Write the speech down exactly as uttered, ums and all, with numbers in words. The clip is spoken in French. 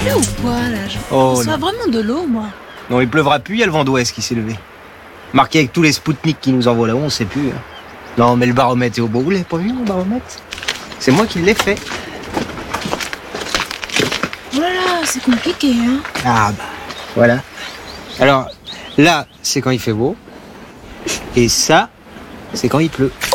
pleut ou quoi, là? Je Oh, reçois non. vraiment de l'eau, moi. Non, il pleuvra plus, il y a le vent d'ouest qui s'est levé. Marqué avec tous les Spoutniks qui nous envoient là-haut, on sait plus. hein. Non, mais le baromètre est au bout. Vous l'avez pas vu, mon baromètre? C'est moi qui l'ai fait. Oh là là, c'est compliqué, hein. Ah bah, voilà. Alors, là, c'est quand il fait beau. Et ça, c'est quand il pleut.